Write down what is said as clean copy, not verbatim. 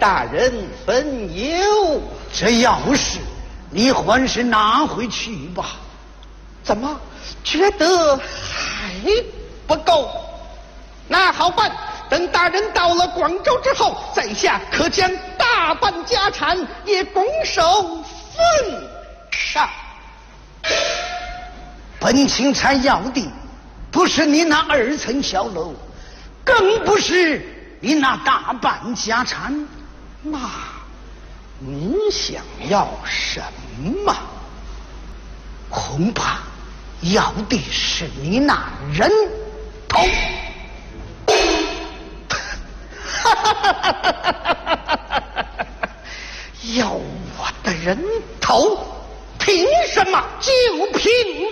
大人分忧。 这钥匙你还是拿回去吧。 怎么觉得还不够？那好办，等大人到了广州之后，在下可将大半家产也拱手奉上。 本钦差要的不是你那2层小楼，更不是你那大半家产。 那您想要什么？ 恐怕要的是你那人头。 要我的人头？凭什么？ 就凭